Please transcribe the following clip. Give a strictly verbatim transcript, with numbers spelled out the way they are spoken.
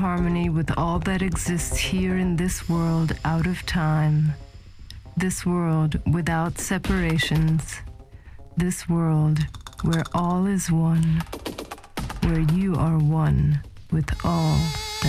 harmony with all that exists here in this world out of time. This world without separations. This world where all is one, where you are one with all.